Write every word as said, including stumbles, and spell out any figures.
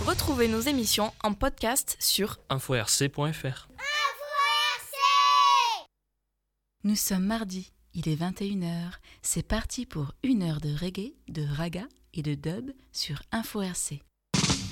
Retrouvez nos émissions en podcast sur info r c point f r. Nous sommes mardi, il est vingt et une heures. C'est parti pour une heure de reggae, de raga et de dub sur Info R C.